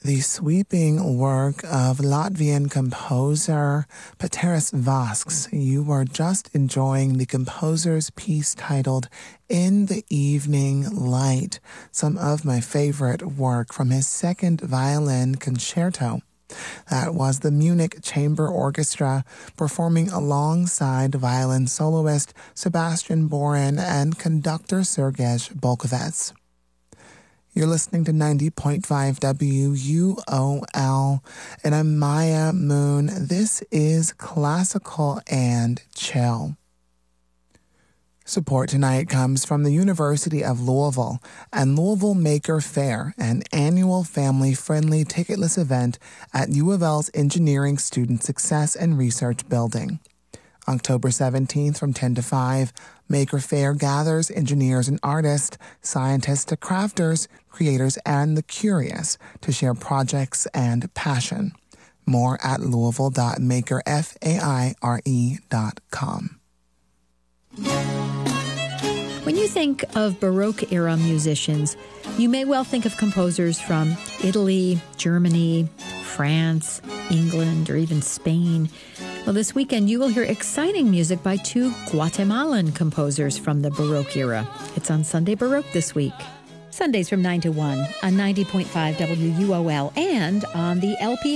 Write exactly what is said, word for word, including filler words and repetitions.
the sweeping work of Latvian composer Pēteris Vasks. You were just enjoying the composer's piece titled In the Evening Light, some of my favorite work from his second violin concerto. That was the Munich Chamber Orchestra performing alongside violin soloist Sebastian Borin and conductor Sergej Bolkovets. You're listening to ninety point five W U O L, and I'm Maya Moon. This is Classical and Chill. Support tonight comes from the University of Louisville and Louisville Maker Faire, an annual family-friendly ticketless event at U of L's Engineering Student Success and Research Building. October seventeenth from ten to five, Maker Faire gathers engineers and artists, scientists to crafters, creators, and the curious to share projects and passion. More at louisville dot maker faire dot com. When you think of Baroque-era musicians, you may well think of composers from Italy, Germany, France, England, or even Spain. Well, this weekend you will hear exciting music by two Guatemalan composers from the Baroque era. It's on Sunday Baroque this week. Sundays from nine to one on ninety point five W U O L and on the L P